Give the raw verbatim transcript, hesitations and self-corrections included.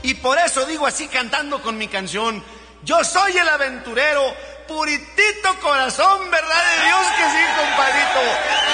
y por eso digo así cantando con mi canción: yo soy el aventurero, puritito corazón, ¿verdad de Dios que sí, compadrito?